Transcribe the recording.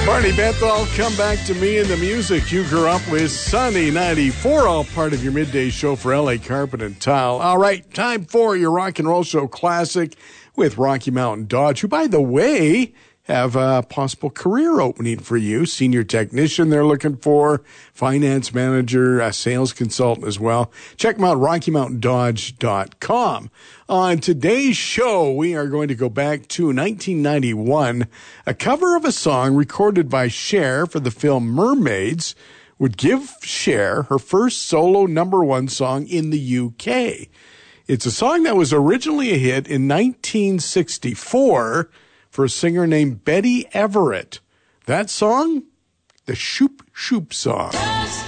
Barney Bethel, come back to me and the music you grew up with. Sunny 94, all part of your midday show for LA Carpet and Tile. All right, time for your rock and roll show classic with Rocky Mountain Dodge, who, by the way, have a possible career opening for you. Senior technician they're looking for, finance manager, a sales consultant as well. Check them out, RockyMountainDodge.com. On today's show, we are going to go back to 1991. A cover of a song recorded by Cher for the film Mermaids would give Cher her first solo #1 song in the UK. It's a song that was originally a hit in 1964 for a singer named Betty Everett. That song? The Shoop Shoop Song.